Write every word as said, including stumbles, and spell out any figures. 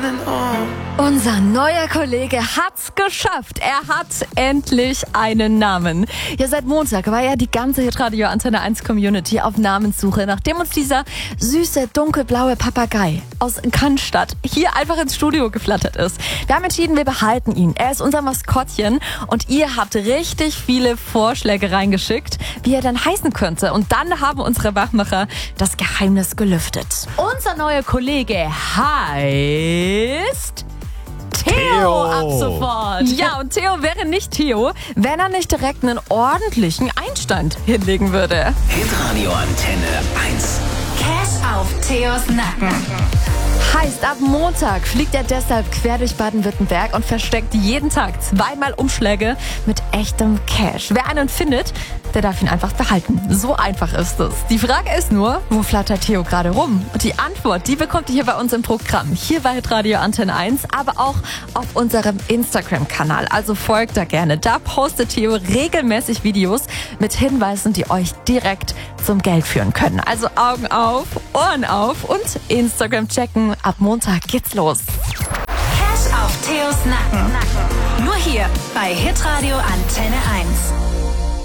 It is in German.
running on. Unser neuer Kollege hat's geschafft. Er hat endlich einen Namen. Ja, seit Montag war ja die ganze Hitradio Antenne eins Community auf Namenssuche, nachdem uns dieser süße, dunkelblaue Papagei aus Cannstatt hier einfach ins Studio geflattert ist. Wir haben entschieden, wir behalten ihn. Er ist unser Maskottchen und ihr habt richtig viele Vorschläge reingeschickt, wie er dann heißen könnte. Und dann haben unsere Wachmacher das Geheimnis gelüftet. Unser neuer Kollege heißt Theo, Theo ab sofort. Ja, und Theo wäre nicht Theo, wenn er nicht direkt einen ordentlichen Einstand hinlegen würde. Hitradio Antenne eins. Cash auf Theos Nacken. Heißt, ab Montag fliegt er deshalb quer durch Baden-Württemberg und versteckt jeden Tag zweimal Umschläge mit echtem Cash. Wer einen findet, der darf ihn einfach behalten. So einfach ist es. Die Frage ist nur, wo flattert Theo gerade rum? Und die Antwort, die bekommt ihr hier bei uns im Programm. Hier bei Hitradio Antenne eins, aber auch auf unserem Instagram-Kanal. Also folgt da gerne. Da postet Theo regelmäßig Videos mit Hinweisen, die euch direkt zum Geld führen können. Also Augen auf, Ohren auf und Instagram checken. Ab Montag geht's los. Cash auf Theos Nacken. Nur hier bei Hitradio Antenne eins.